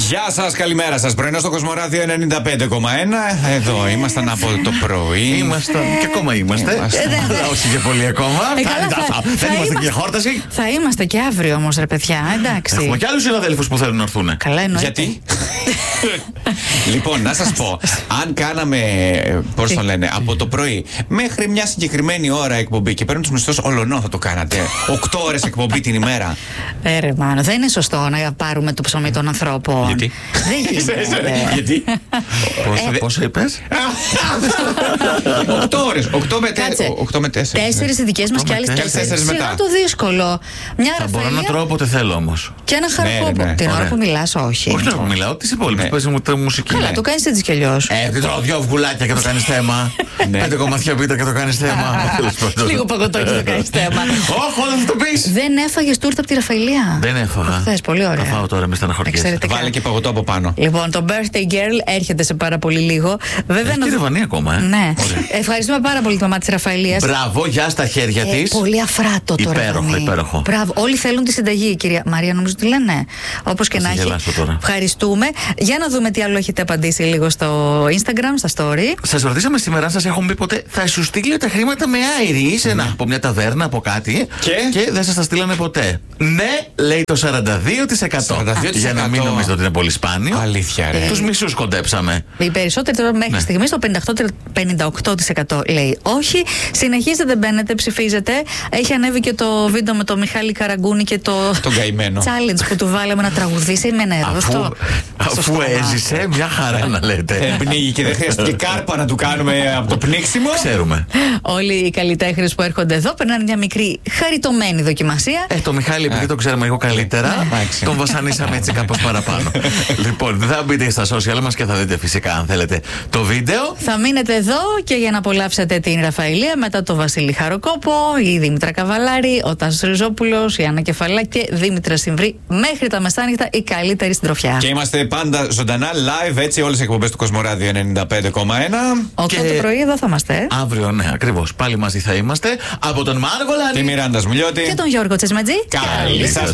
Γεια σας, καλημέρα σας. Πρωινό στο Κοσμοράδιο 95,1. Εδώ ήμασταν από το πρωί. Ήμασταν και ακόμα είμαστε. Αλλά όχι και πολύ ακόμα. Δεν είμαστε και χόρταση. Θα είμαστε και αύριο όμως, ρε παιδιά, εντάξει. Έχουμε και άλλους συναδέλφους που θέλουν να έρθουν. Καλά, εννοείται. Γιατί? Λοιπόν, να σας πω, αν κάναμε, πώς το λένε, από το πρωί μέχρι μια συγκεκριμένη ώρα εκπομπή και παίρνουν τους μισθούς ολονό, θα το κάνατε. 8 ώρες εκπομπή την ημέρα. Ρε Μάνο, δεν είναι σωστό να πάρουμε το ψωμί των ανθρώπων. Γιατί? Δεν γίνεται. Γιατί? Πόσο είπες? 8 ώρες. 8 με 4. 4 οι δικές μας και άλλες 4 μετά. Σιγά το δύσκολο. Μια Θα μπορώ να ραφαηλία τρώω όποτε θέλω όμως. και ένα χαρκόπο. ναι. Την ώρα Ωραία. που μιλάς, όχι. Όχι να μιλάω, τις υπόλοιπες. Παίζει μου τη μουσική. Καλά, το κάνεις έτσι κι αλλιώς. Δεν τρώω 2 αυγουλάκια και το κάνεις θέμα. 5 κομματιά πίτα και το κάνεις θέμα. Λίγο παγωτό και το κάνεις θέμα. Όχι, όλα θα το πεις. Δεν έφαγες τούρτα από τη Ραφαηλία? Δεν έφαγα. Χθες, πολύ ωραία. Θα φάω τώρα, μη στεναχωριέσαι. Εξαιρετικά. Βάλε και παγωτό από πάνω. Λοιπόν, το birthday girl έρχεται σε πάρα πολύ λίγο. Βέβαια, Έχει και ρεβανή ακόμα, Ναι. Ωραία. Ευχαριστούμε πάρα πολύ τη μαμά της Ραφαηλίας. Μπράβο, γεια στα χέρια της. Πολύ αφράτο το Υπέροχο, ρεβανί. υπέροχο. Μπράβο. Όλοι θέλουν τη συνταγή, κυρία Μαρία, νομίζω ότι λένε. Όπως και Θα να σε έχει. γελάσω τώρα. Ευχαριστούμε. Για να δούμε τι άλλο έχετε απαντήσει λίγο στο Instagram, στα story. Σας ρωτήσαμε σήμερα αν σας έχουν πει ποτέ θα σου στείλει τα χρήματα με άειρη από μια ταβέρνα, από κάτι. Και δεν σας τα στείλανε ποτέ. Ναι, λέει το 42%. 42%. Για να μην νομίζετε ότι είναι πολύ σπάνιο. Αλήθεια, ρε. Τους μισούς κοντέψαμε. Οι περισσότεροι τώρα μέχρι στιγμής, το 58% λέει όχι. Συνεχίζετε, μπαίνετε, ψηφίζετε. Έχει ανέβει και το βίντεο με το Μιχάλη Καραγκούνη και το Τον καημένο. challenge που του βάλαμε να τραγουδήσει με νερό. Αφού έζησε, μια χαρά να λέτε. Πνίγει και δεν χρειάστηκε κάρπα να του κάνουμε από το πνίξιμο. Ξέρουμε. Όλοι οι καλλιτέχνες που έρχονται εδώ περνάνε μια μικρή χαριτωμένη δοκιμασία. Το Μιχάλη, επειδή το ξέρουμε λίγο καλύτερα, τον βασανίσαμε έτσι κάπως παραπάνω. Λοιπόν, θα μπείτε στα social μας και θα δείτε φυσικά, αν θέλετε, το βίντεο. Θα μείνετε εδώ και για να απολαύσετε την Ραφαηλία μετά το Βασίλη Χαροκόπο, η Δήμητρα Καβαλάρη, ο Τάσος Ριζόπουλος, η Άννα Κεφαλά και Δήμητρα Συμβρή. Μέχρι τα μεσάνυχτα η καλύτερη συντροφιά. Και είμαστε πάντα ζωντανά, live, έτσι, όλες οι εκπομπές του Κοσμοράδιο 95,1. 8 το πρωί εδώ θα είμαστε. Αύριο, ναι, ακριβώς. Πάλι μαζί θα είμαστε. Από τον Μάργο Λάνη Τη Μιράντα Σμουλιώτη. Και τον Γιώργο Τσεσματζή. Καλή σας